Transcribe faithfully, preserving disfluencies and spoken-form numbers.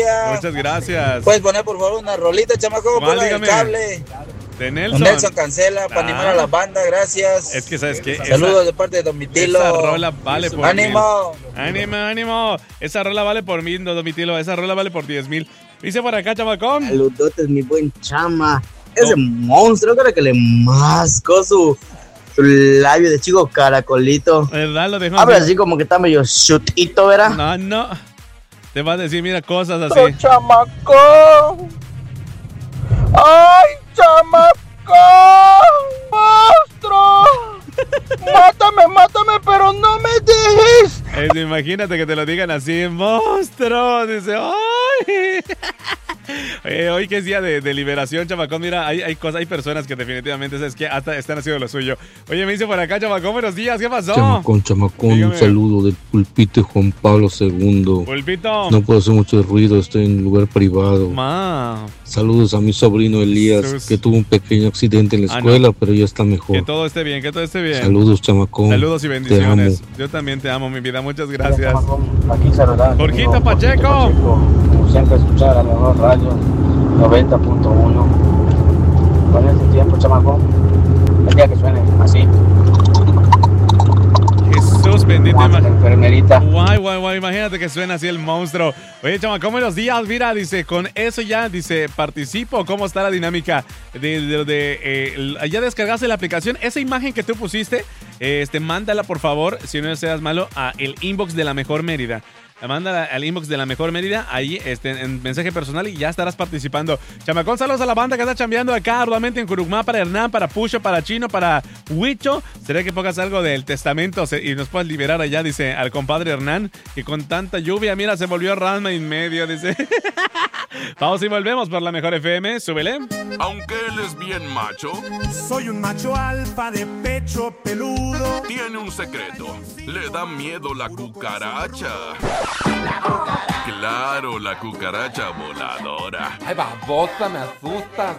día. Muchas gracias. ¿Puedes poner por favor una rolita, chamaco? ¿Cuál? Por el Dígame. cable. De Nelson. Nelson Cancela para Ah. animar a la banda, gracias. Es que, ¿sabes qué? Saludos Esa- de parte de Domitilo. Esa rola vale por ¡Ánimo! mil. ¡Ánimo, ánimo! Esa rola vale por mil, no, Domitilo. Esa rola vale por diez mil. Dice por acá, chamacón. Saludotes, mi buen chama. Ese monstruo, creo que le mascó su, su labio de chico caracolito. ¿Verdad? Lo dejó Habla así. así como que está medio chutito, ¿verdad? No, no. Te va a decir, mira, cosas así. Otro chamaco. ¡Ay, chamaco! ¡Monstruo! ¡Mátame, mátame, pero no me dejes! Eh, imagínate que te lo digan así, monstruo. Dice, ¡ay! Eh, hoy que es día de, de liberación, chamacón, mira, hay, hay cosas, hay personas que definitivamente, ¿sabes qué? Hasta están haciendo lo suyo. Oye, me dice por acá, chamacón, buenos días, ¿qué pasó? Chamacón, chamacón, Dígame. un saludo del pulpito Juan Pablo segundo. Pulpito. No puedo hacer mucho ruido, estoy en un lugar privado. Ma. Saludos a mi sobrino Elías, Sus- que tuvo un pequeño accidente en la Ah, escuela, no. pero ya está Que mejor. todo esté bien, que todo esté bien. Saludos, chamacón. Saludos y Te bendiciones. amo. Yo también te amo, mi vida, muchas gracias. Aquí saludando. Jorgito amigo, Pacheco. Pacheco. Como siempre, escuchar la mejor radio noventa punto uno. Con este tiempo, chamaco, el día que suene así. Jesús bendito. Como ima- enfermerita. Guay, guay, guay, imagínate que suena así el monstruo. Oye, chamacón, buenos días. Mira, dice, con eso ya, dice, participo. ¿Cómo está la dinámica de, de, de, eh, el- ya descargaste la aplicación? Esa imagen que tú pusiste, eh, este, mándala, por favor, si no seas malo, a el inbox de La Mejor Mérida. Mándala al inbox de La Mejor Mérida, ahí este, en mensaje personal, y ya estarás participando. Chamacón, saludos a la banda que está chambeando acá arduamente en Curucmá, para Hernán, para Pucho, para Chino, para Huicho. Sería que pongas algo del testamento se- y nos puedas liberar allá, dice, al compadre Hernán, que con tanta lluvia, mira, se volvió rama en medio, dice. Vamos y volvemos por La Mejor F M, súbele. Aunque él es bien macho, Soy un macho alfa de pecho peludo. tiene un secreto. Le da miedo la cucaracha. Claro, la cucaracha voladora. Ay, babosa, me asusta.